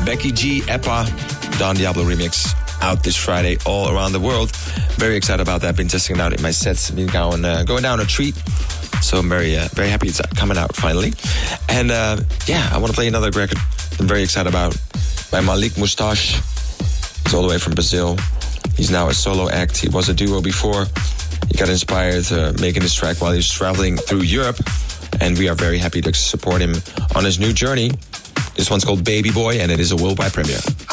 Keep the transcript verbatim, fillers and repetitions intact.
Becky G, Eppa, Don Diablo remix out this Friday all around the world. Very excited about that. Been testing it out in my sets. Been going, uh, going down a treat. So I'm very, uh, very happy it's coming out finally. And uh, yeah, I want to play another record I'm very excited about by Malik Mustache. He's all the way from Brazil. He's now a solo act. He was a duo before. He got inspired uh, making this track while he was traveling through Europe. And we are very happy to support him on his new journey. This one's called Baby Boy, and it is a worldwide premiere.